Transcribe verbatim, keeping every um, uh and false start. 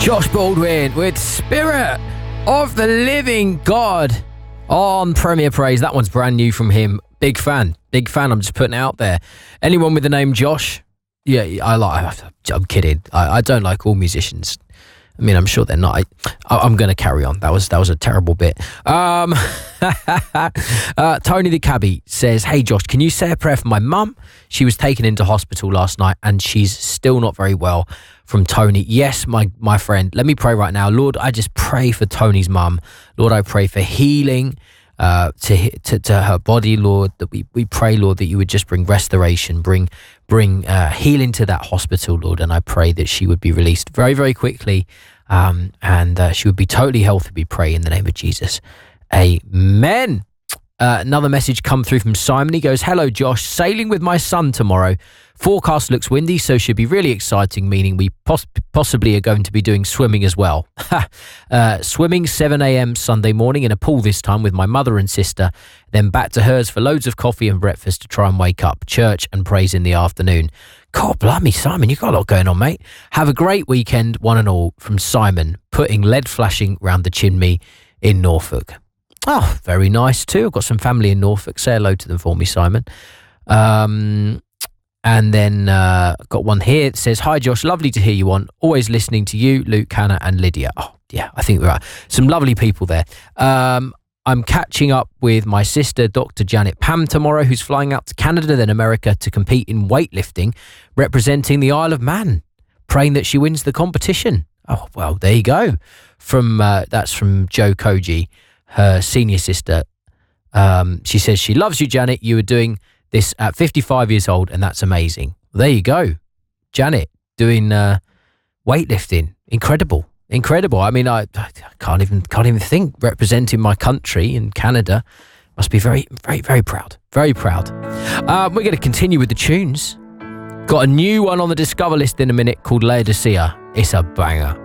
Josh Baldwin with Spirit of the Living God on Premier Praise. That one's brand new from him. Big fan. Big fan. I'm just putting it out there. Anyone with the name Josh? Yeah, I like. I'm kidding. I, I don't like all musicians. I mean, I'm sure they're not. I, I'm going to carry on. That was that was a terrible bit. Um, uh, Tony the cabbie says, "Hey Josh, can you say a prayer for my mum? She was taken into hospital last night and she's still not very well." From Tony. Yes, my my friend. Let me pray right now. Lord, I just pray for Tony's mum. Lord, I pray for healing uh, to, to to her body, Lord. That we, we pray, Lord, that you would just bring restoration, bring bring uh, healing to that hospital, Lord. And I pray that she would be released very, very quickly, um, and uh, she would be totally healthy. We pray in the name of Jesus. Amen. Uh, another message come through from Simon. He goes, "Hello, Josh. Sailing with my son tomorrow. Forecast looks windy, so should be really exciting, meaning we poss- possibly are going to be doing swimming as well. uh, swimming seven a.m. Sunday morning in a pool this time with my mother and sister, then back to hers for loads of coffee and breakfast to try and wake up. Church and praise in the afternoon." God blimey, Simon, you got a lot going on, mate. Have a great weekend, one and all, from Simon, putting lead flashing round the chimney in Norfolk. Oh, very nice too. I've got some family in Norfolk. Say hello to them for me, Simon. Um... And then uh, got one here. It says, "Hi, Josh. Lovely to hear you on. Always listening to you, Luke, Hannah, and Lydia." Oh, yeah, I think we're right. Some lovely people there. Um, I'm catching up with my sister, Doctor Janet Pam, tomorrow, who's flying out to Canada, then America, to compete in weightlifting, representing the Isle of Man. Praying that she wins the competition. Oh, well, there you go. From uh, that's from Joe Koji, her senior sister. Um, she says she loves you, Janet. You are doing this at fifty-five years old, and that's amazing. Well, there you go. Janet doing uh, weightlifting. Incredible. Incredible. I mean, I, I can't even can't even think. Representing my country in Canada. Must be very, very, very proud. Very proud. Uh, we're going to continue with the tunes. Got a new one on the Discover list in a minute called Laodicea. It's a banger.